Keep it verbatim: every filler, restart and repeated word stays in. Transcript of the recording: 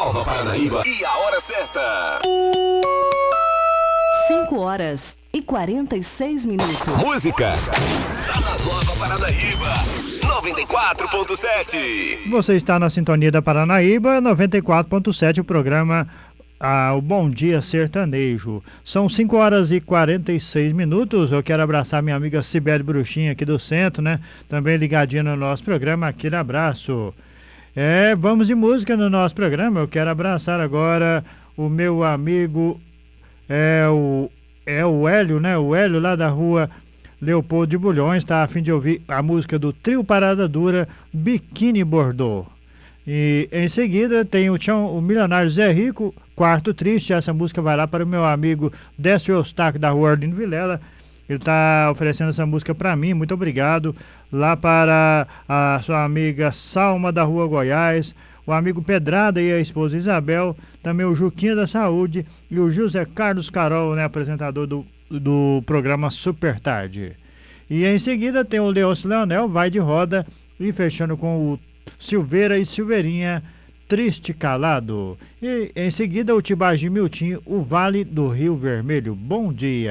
Nova Paranaíba e a hora certa. cinco horas e quarenta e seis minutos. Música. Tá na Nova Paranaíba. noventa e quatro ponto sete. Você está na sintonia da Paranaíba, noventa e quatro ponto sete, o programa ah, o Bom Dia Sertanejo. São cinco horas e quarenta e seis minutos. Eu quero abraçar minha amiga Cibele Bruxinha aqui do centro, né? Também ligadinha no nosso programa. Aquele abraço. É, vamos de música no nosso programa. Eu quero abraçar agora o meu amigo, é o, é o Hélio, né? O Hélio lá da rua Leopoldo de Bulhões, está a fim de ouvir a música do Trio Parada Dura, Biquíni Bordeaux. E em seguida tem o, tchão, o milionário Zé Rico, Quarto Triste. Essa música vai lá para o meu amigo Décio Eustáquio da rua Ordem Vilela. Ele está oferecendo essa música para mim, muito obrigado. Lá para a sua amiga Salma da rua Goiás, o amigo Pedrada e a esposa Isabel, também o Juquinha da Saúde e o José Carlos Carol, né, apresentador do, do programa Super Tarde. E em seguida tem o Leôncio Leonel, Vai de Roda, e fechando com o Silveira e Silveirinha, Triste Calado. E em seguida o Tibagi Miltinho, O Vale do Rio Vermelho. Bom dia.